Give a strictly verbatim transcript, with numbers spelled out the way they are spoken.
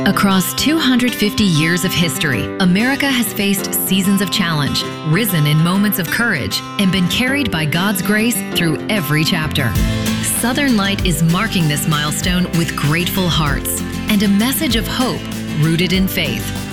Across two hundred fifty years of history, America has faced seasons of challenge, risen in moments of courage, and been carried by God's grace through every chapter. Southern Light is marking this milestone with grateful hearts and a message of hope rooted in faith.